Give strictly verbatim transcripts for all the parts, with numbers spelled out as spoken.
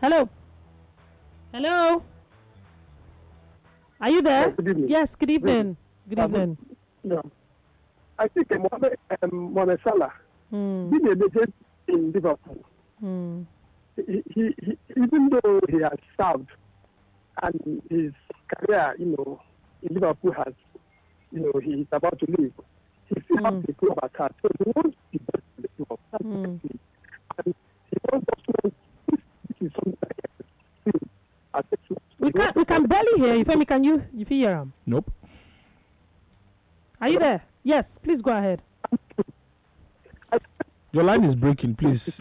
Hello. Hello. Are you there? Yes, good evening. Yes, good evening. Good Um, evening. No. I think uh, Mohamed, um, Mohamed Salah, Hmm. being a legend in Liverpool, Hmm. he, he, he, even though he has served and his career, you know, in Liverpool has, you know, he is about to leave, he still Mm. has the club at heart. So he wants the best for the club. That's Mm. the thing. And he wants also, this, this is something that he has seen as a We can we can barely hear you. Femi, can you if you hear him? Nope. Are you there? Yes, please go ahead. Your line is breaking, please.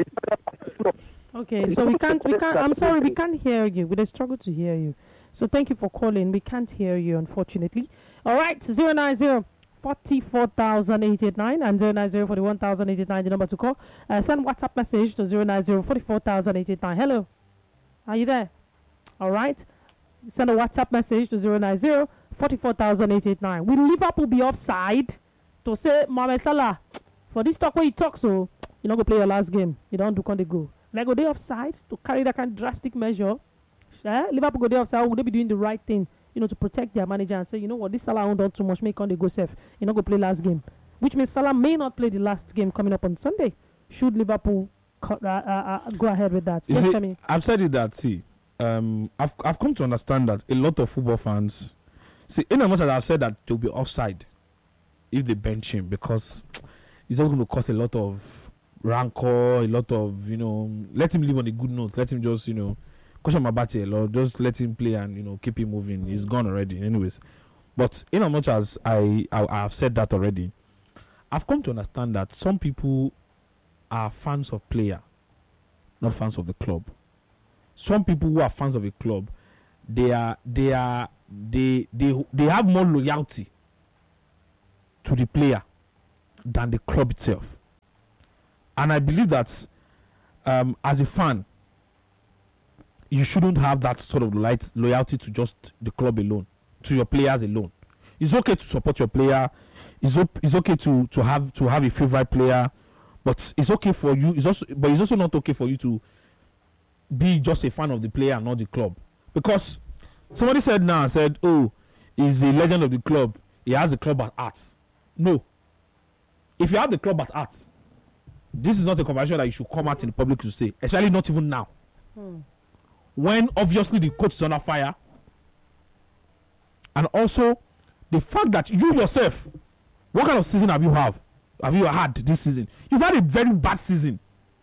Okay, so we can't we can't I'm sorry, we can't hear you. We struggle to hear you. So thank you for calling. We can't hear you, unfortunately. All right, zero nine zero forty-four thousand eight eight nine and zero nine zero forty-one thousand eight eight nine, the number to call. Uh, send WhatsApp message to zero nine zero forty-four thousand eight eight nine. Hello. Are you there? All right. Send a WhatsApp message to zero nine zero forty-four thousand eight eight nine. Will Liverpool be offside to say Mohamed Salah for this talk where you talk so you not go play your last game? You don't do con they go. Like go they offside to carry that kind of drastic measure? Eh? Liverpool go they offside. Would they be doing the right thing? You know, to protect their manager and say, you know what, this Salah owned on too much, make on they go safe. You know, go play last game, which means Salah may not play the last game coming up on Sunday. Should Liverpool co- uh, uh, uh, go ahead with that? You Yes, see, Femi. I've said it that, see, um, I've, I've come to understand that a lot of football fans, see, in as much as I've said that they'll be offside if they bench him, because it's just going to cause a lot of rancor, a lot of, you know, let him live on a good note, let him just, you know, question my battle, or just let him play and, you know, keep him moving. He's gone already, anyways. But in as much as I, I, I have said that already, I've come to understand that some people are fans of player, not fans of the club. Some people who are fans of a club, they are they are they they they have more loyalty to the player than the club itself. And I believe that um, as a fan, you shouldn't have that sort of light loyalty to just the club alone, to your players alone. It's okay to support your player. It's, op- it's okay to, to have to have a favorite player, but it's okay for you. It's also but it's also not okay for you to be just a fan of the player and not the club. Because somebody said now said, "Oh, he's a legend of the club. He has the club at heart." No. If you have the club at heart, this is not a conversation that you should come out in the public to say, especially not even now. Hmm. When obviously the coach is under fire, and also the fact that you yourself, what kind of season have you have have you had this season? You've had a very bad season.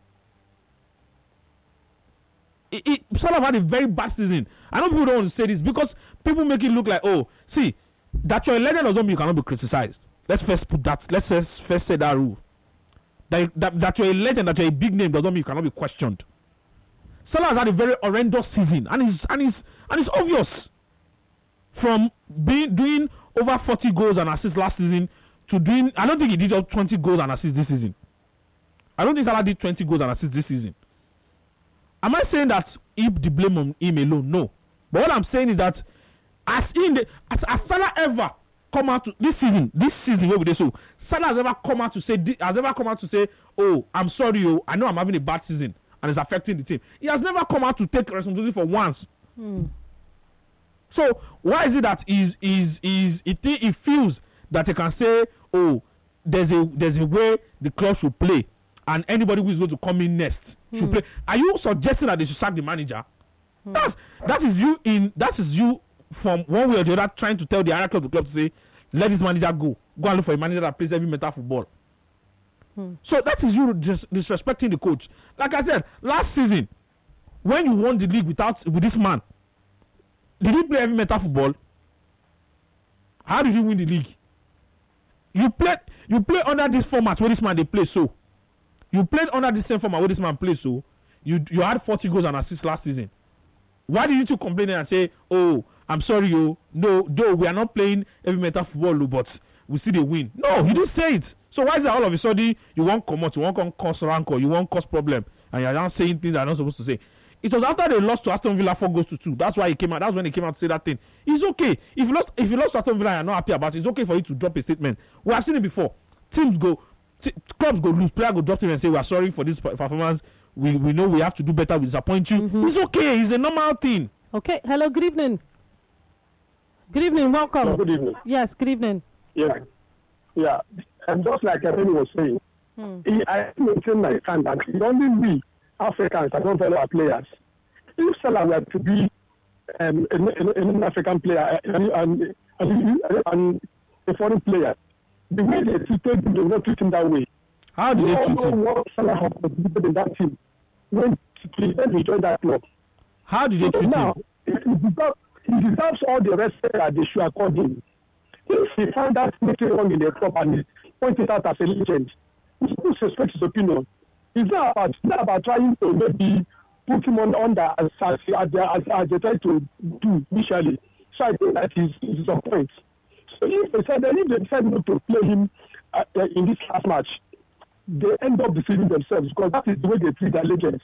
It, it, Salah had a very bad season. I know people don't want to say this because people make it look like, oh, see, that you're a legend of zombie, you cannot be criticized. Let's first put that. Let's first, first say that rule. That, that that you're a legend, that you're a big name, doesn't mean you cannot be questioned. Salah has had a very horrendous season, and it's and it's and it's obvious. From being doing over forty goals and assists last season to doing, I don't think he did up twenty goals and assists this season. I don't think Salah did twenty goals and assists this season. Am I saying that if the blame on him alone? No. But what I'm saying is that as in the as, as Salah ever come out to this season, this season where we did so, Salah has ever come out to say has ever come out to say, oh, I'm sorry, oh, I know I'm having a bad season and it's affecting the team. He has never come out to take responsibility for once. Hmm. So why is it that he's he's he's he, th- he feels that he can say, oh, there's a there's a way the club should play, and anybody who is going to come in next mm. should play? Are you suggesting that they should sack the manager? Mm. That's that is you in that is you from one way or the other trying to tell the hierarchy of the club to say, let this manager go, go and look for a manager that plays heavy metal football. Mm. So that is you just disrespecting the coach. Like I said last season, when you won the league without with this man. Did he play heavy metal football? How did you win the league? You played you play under this format where this man they play so. You played under the same format where this man plays so. You you had forty goals and assists last season. Why did you two complain and say, oh, I'm sorry, yo, no, though we are not playing heavy metal football, but we see the win. No, you didn't say it. So why is it all of a sudden you won't come out, you won't cause rancor, you won't cause problem, and you're not saying things that you're not supposed to say? It was after they lost to Aston Villa four goals to two. That's why he came out. That's when he came out to say that thing. It's okay. If you lost, if you lost to Aston Villa and you're not happy about it, it's okay for you to drop a statement. We have seen it before. Teams go, t- clubs go lose, players go drop it and say we are sorry for this performance. we, we know we have to do better, we disappoint you. Mhm. It's okay. It's a normal thing. Okay. Hello. Good evening. Good evening. Welcome. Oh, good evening. Yes. Good evening. Yeah. Yeah. And just like Ebony was saying, Hmm. he, I maintain my stand that it's only we Africans that don't follow our players. If Salah were to be um, an, an, an African player and, and, and, and a foreign player, the way they treated him, they will not treat him that way. How did We they all treat know him? what Salah has contributed in that team when he he joined that club. How did they So treat now, him? he deserves, he deserves all the respect that they should accord him. If he found that making wrong in the club and he pointed out as a legend, he should respect his opinion. It's not about, it's not about trying to maybe put him on under as, as, as, they, as, as they try to do initially. So I think that is is a point. So if they said if they decide not to play him uh, uh, in this last match, they end up deceiving themselves because that is the way they treat their legends.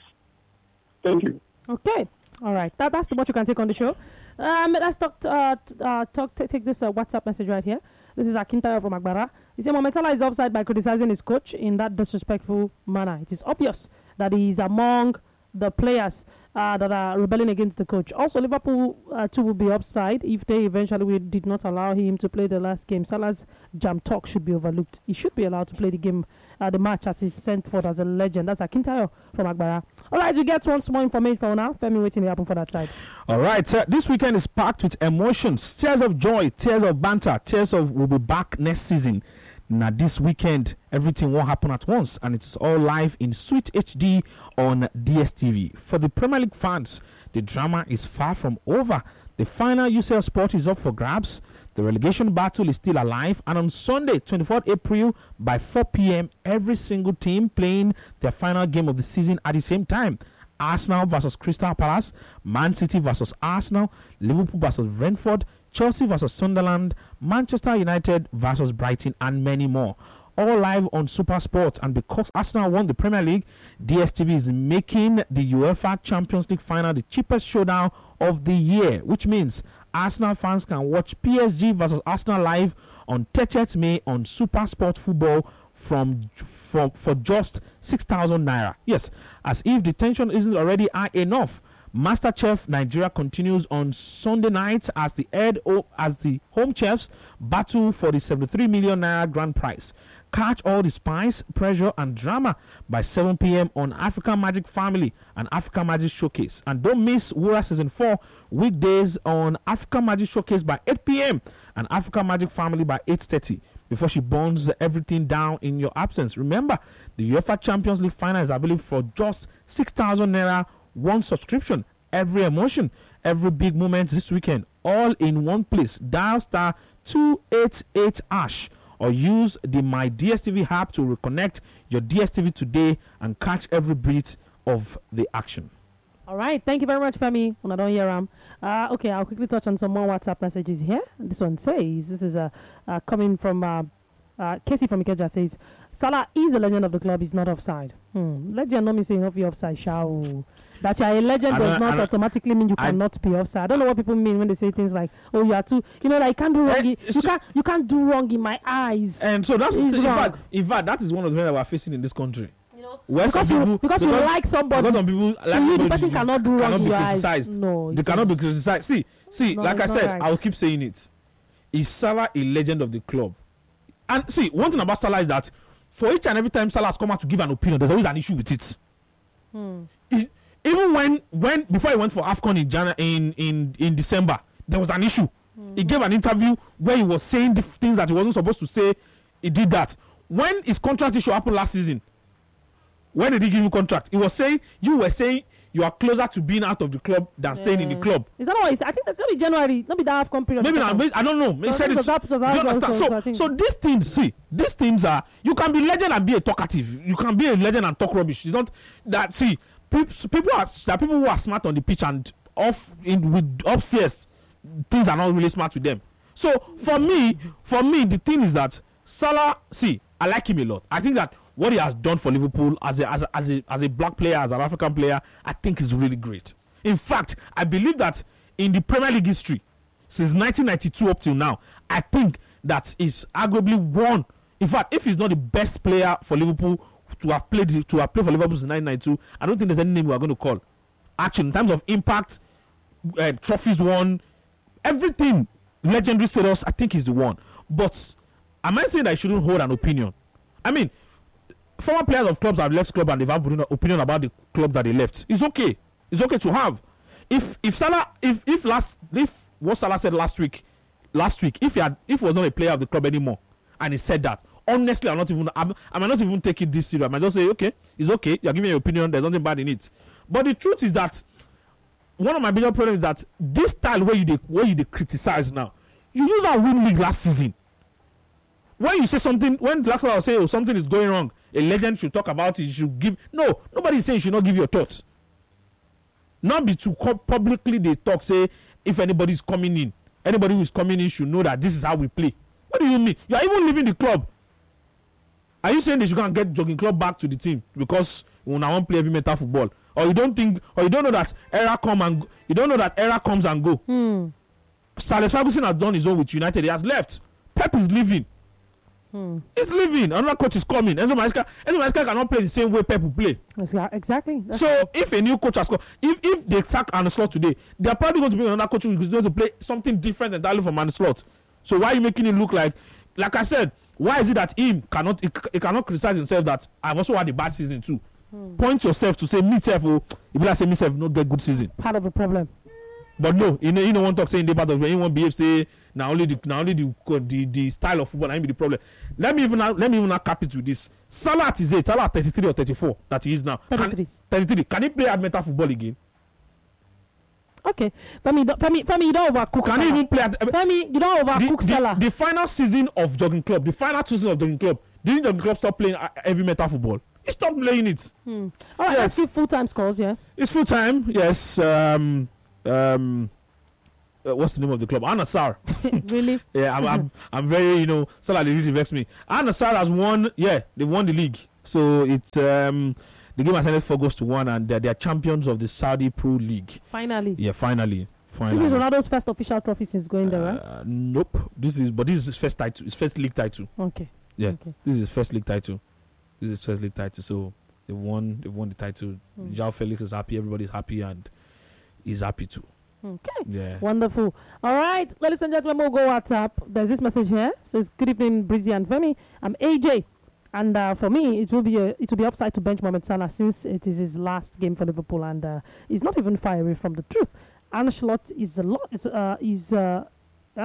Thank you. Okay. All right. That, that's the what you can take on the show. Um, let's talk. Uh, t- uh, talk. T- take this uh, WhatsApp message right here. This is Akintayo from Agbara. He said Mohamed Salah is offside by criticizing his coach in that disrespectful manner. It is obvious that he is among the players uh, that are rebelling against the coach. Also, Liverpool uh, too will be offside if they eventually we did not allow him to play the last game. Salah's jam talk should be overlooked. He should be allowed to play the game, uh, the match as he's sent forth as a legend. That's Akintayo from Agbara. All right, we get one small information for now. Femi, waiting to happen for that side. All right, uh, this weekend is packed with emotions, tears of joy, tears of banter, tears of we'll be back next season. Now this weekend, everything won't happen at once, and it's all live in Sweet H D on D S T V. For the Premier League fans, the drama is far from over. The final U C L Sport is up for grabs. The relegation battle is still alive, and on Sunday, twenty-fourth April, by four p.m., every single team playing their final game of the season at the same time. Arsenal versus Crystal Palace, Man City versus Arsenal, Liverpool versus Brentford, Chelsea versus Sunderland, Manchester United versus Brighton, and many more. All live on Super Sport. And because Arsenal won the Premier League, D S T V is making the UEFA Champions League final the cheapest showdown of the year, which means Arsenal fans can watch P S G versus Arsenal live on thirtieth May on Super Sport Football from for, for just six thousand naira. Yes, as if the tension isn't already high enough. MasterChef Nigeria continues on Sunday night as the head o- as the home chefs battle for the seventy-three million naira grand prize. Catch all the spice, pressure, and drama by seven p.m. on African Magic Family and African Magic Showcase. And don't miss Wura Season four weekdays on African Magic Showcase by eight p.m. and African Magic Family by eight thirty. Before she burns everything down in your absence. Remember, the UEFA Champions League final is available for just six thousand naira, one subscription. Every emotion, every big moment this weekend, all in one place. Dial star two eighty-eight hash or use the My D S T V app to reconnect your D S T V today and catch every beat of the action. All right, thank you very much, Femi. When I don't hear him, uh, okay, I'll quickly touch on some more WhatsApp messages here. This one says, this is uh, uh, coming from uh, uh, Casey from Ikeja says, Salah is a legend of the club, he's not offside. Hmm. Legend not mean saying off you offside, shall. That you are a legend I does don't- not I don't- automatically mean you I- cannot be offside. I don't know what people mean when they say things like, "Oh, you are too," you know, like can't do wrong. Eh, in- you so- can't, you can't do wrong in my eyes. And so that's He's in wrong. fact, in fact, that is one of the things that we're facing in this country. You know, Where because some you people, because, you like somebody. because some people like to you, the somebody person you cannot do wrong cannot in be your eyes. criticized. No, They it cannot be is- criticized. See, see, No, like I it's not said, right. I'll keep saying it. Is Salah a legend of the club? And see, one thing about Salah is that for each and every time Salah has come out to give an opinion, there's always an issue with it. Hmm. He- even when, when before he went for AFCON in Jan- in, in in December, there was an issue. Hmm. He gave an interview where he was saying the things that he wasn't supposed to say. He did that. When his contract issue happened last season, when did he give you contract? He was saying you were saying you are closer to being out of the club than staying in the Yeah. club. Is that what? I think that's maybe January. Not be that half period. Maybe not. I don't know. He So said this it. was up- it was Do you up understand? also, so I So, think- so these things, see, these things are. You can be legend and be a talkative. You can be a legend and talk rubbish. It's not that. See, people, people are there are people who are smart on the pitch and off in with upstairs. Things are not really smart with them. So for me, for me, the thing is that Salah. See, I like him a lot. I think that what he has done for Liverpool as a as a, as a, as a black player, as an African player, I think is really great. In fact, I believe that in the Premier League history, since nineteen ninety-two up till now, I think that is arguably one. In fact, if he's not the best player for Liverpool to have played to have played for Liverpool since nineteen ninety-two, I don't think there's any name we are going to call. Actually, in terms of impact, uh, trophies won, everything, legendary status, I think he's the one. But am I saying that I shouldn't hold an opinion? I mean, former players of clubs have left club and they've had an opinion about the club that they left. It's okay. It's okay to have. If if Salah, if if last if what Salah said last week, last week, if he had if he was not a player of the club anymore, and he said that, honestly, I'm not even I'm, I might not even take it this serious. I might just say, okay, it's okay. You're giving your opinion. There's nothing bad in it. But the truth is that one of my bigger problems is that this style where you de, where you de criticize now, you use our win league last season. When you say something, when the last one say, oh, something is going wrong, a legend should talk about it. You should give. No, nobody is saying you should not give your thoughts. Not be too publicly they talk, say, if anybody is coming in, anybody who is coming in should know that this is how we play. What do you mean? You are even leaving the club. Are you saying they should go and get jogging club back to the team because we now want to play heavy metal football? Or you don't think, or you don't know that era come and you don't know that era comes and go. Hmm. Sir Alex Ferguson has done his own with United. He has left. Pep is leaving. Hmm. He's leaving. Another coach is coming. Enzo Maresca, Enzo Maresca cannot play the same way Pep will play. Exactly. That's so if a new coach has come, if if they sack Arne Slot today, they are probably going to bring another coach who is going to play something different entirely from Arne Slot. So why are you making it look like, like I said, why is it that him cannot he, he cannot criticize himself that I've also had a bad season too? Hmm. Point yourself to say me self, oh, if I say me self, not get good season. Part of the problem. But no, you know, you know, one talk saying they part of when you want behave say now only the now only the, the the style of football and be the problem. Let me even now, let me even now cap it to this. Salah at his age, Salah at thirty-three or thirty-four that he is now. thirty-three. Can, thirty-three. Can he play at meta football again? Okay, Femi, Femi, Femi, you don't overcook. Can he even play at? Uh, Femi, you don't overcook the, Salah. The, the final season of Jogging Club, the final season of Jogging Club, didn't Jogging Club stop playing heavy meta football? He stopped playing it. Hmm. All right, yes. let's see full time scores. Yeah, it's full time. Yes. Um. Um. Uh, what's the name of the club? Al-Nassr. Really? Yeah, I'm, I'm, I'm very, you know, Salah they really vex me. Al-Nassr has won. Yeah, they won the league. So it's um. The game has ended four goals to one, and they're, they're champions of the Saudi Pro League. Finally. Yeah, finally. Finally. This is Ronaldo's first official trophy since going there, right? Uh, nope. This is, but this is his first title. His first league title. Okay. Yeah. Okay. This is his first league title. This is his first league title. So they won. They won the title. Mm. João Felix is happy. Everybody's happy, and he's happy too. Okay. Yeah. Wonderful. All right, ladies and gentlemen, we'll go WhatsApp. There's this message here. It says, "Good evening, Breezy and Femi. I'm A J, and uh, for me, it will be a, it will be upside to bench Mohamed Salah since it is his last game for Liverpool, and uh, he's not even far away from the truth. Arne Slot is a lot. Is uh is uh, huh?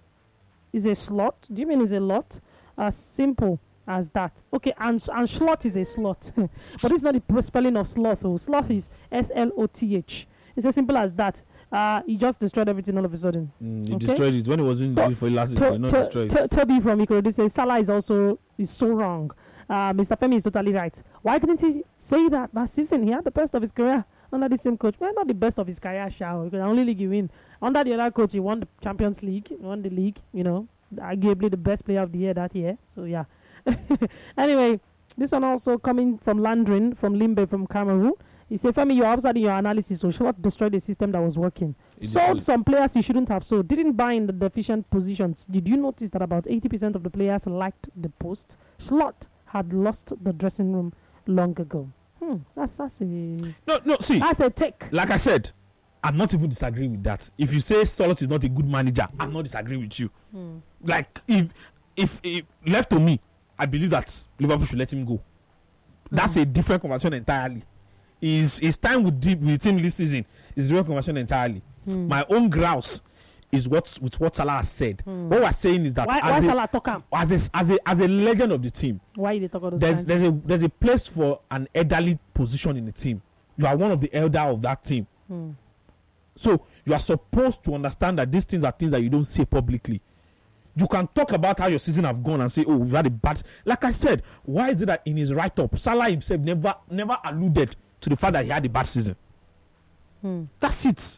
is a slot. Do you mean is a lot? As uh, simple as that. Okay, and and Slot is a slot, but it's not the spelling of sloth. Oh, sloth is S L O T H. It's as simple as that. Uh, he just destroyed everything all of a sudden. Mm, he okay? destroyed it when he was doing it for last season. To- Not to- destroyed. to- Toby from Ikorodu says Salah is also is so wrong. Uh, Mister Femi is totally right. Why didn't he say that last season? He had the best of his career under the same coach. Well, not the best of his career, shall because the only league he win. Under the other coach, he won the Champions League, he won the league. You know, arguably the best player of the year that year. So yeah. Anyway, this one also coming from Landrin from Limbe from Cameroon. He said, Femi, you're upside in your analysis, so Slot destroyed the system that was working. It sold some players he shouldn't have sold. Didn't buy in the deficient positions. Did you notice that about eighty percent of the players liked the post? Slot had lost the dressing room long ago. Hmm, that's, that's a... No, no, see. That's a take. Like I said, I'm not even disagreeing with that. If you say Slot is not a good manager, I'm not disagreeing with you. Hmm. Like, if, if if left to me, I believe that Liverpool should let him go. That's mm. a different conversation entirely. His, his time with, the, with him this season is a different conversation entirely. Mm. My own grouse is what with what Salah has said. Mm. What we're saying is that why, as, why a, Salah talk him? as a as a as a legend of the team, why they talk about those there's kinds? there's a there's a place for an elderly position in the team. You are one of the elder of that team. Mm. So you are supposed to understand that these things are things that you don't say publicly. You can talk about how your season have gone and say, oh, we've had a bad... Like I said, why is it that in his write-up, Salah himself never never alluded to the fact that he had a bad season? Hmm. That's it.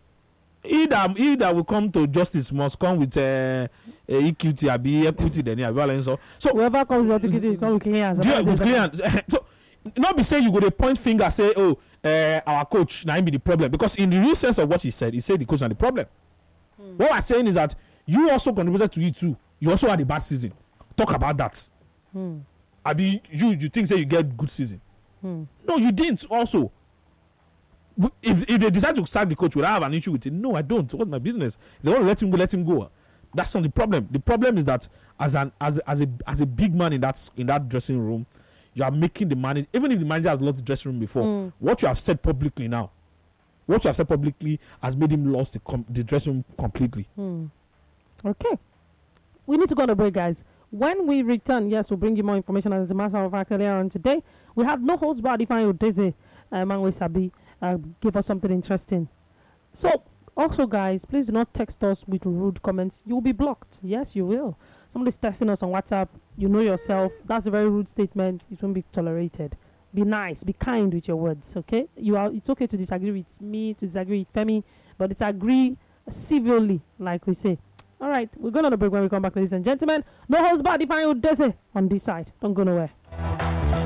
Either, either will come to justice must come with uh, E Q T or be equity then yeah, so, so whoever comes with equity come with clearance. Yeah, with clearance. So not be saying you go to point finger say, oh, uh, our coach now be the problem, because in the real sense of what he said, he said the coach is the problem. Hmm. What we're saying is that you also contributed to it too. You also had a bad season. Talk about that. Hmm. I mean, you you think say you get good season? Hmm. No, you didn't. Also, W- if if they decide to sack the coach, would I have an issue with it? No, I don't. What's my business? If they want to let him go, let him go. That's not the problem. The problem is that as an as a, as a as a big man in that s- in that dressing room, you are making the manager. Even if the manager has lost the dressing room before, Mm. what you have said publicly now, what you have said publicly has made him lost the, com- the dressing room completely. Hmm. Okay. We need to go on a break, guys. When we return, yes, we'll bring you more information as a matter of fact earlier on today. We have no holds barred if I Udeze, uh, Mangwe Sabi, uh, give us something interesting. So, also, guys, please do not text us with rude comments. You will be blocked. Yes, you will. Somebody's texting us on WhatsApp. You know yourself. That's a very rude statement. It won't be tolerated. Be nice. Be kind with your words, okay? You are. It's okay to disagree with me, to disagree with Femi, but disagree civilly, like we say. All right, we're going on a break. When we come back, ladies and gentlemen. No holds barred if I Udeze on this side. Don't go nowhere.